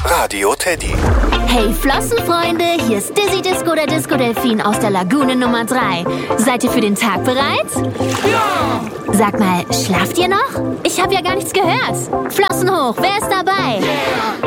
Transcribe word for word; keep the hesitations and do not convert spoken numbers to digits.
Radio Teddy. Hey Flossenfreunde, hier ist Dizzy Disco, der Disco-Delfin aus der Lagune Nummer drei. Seid ihr für den Tag bereit? Ja! Sag mal, schlaft ihr noch? Ich habe ja gar nichts gehört. Flossen hoch, wer ist dabei? Yeah.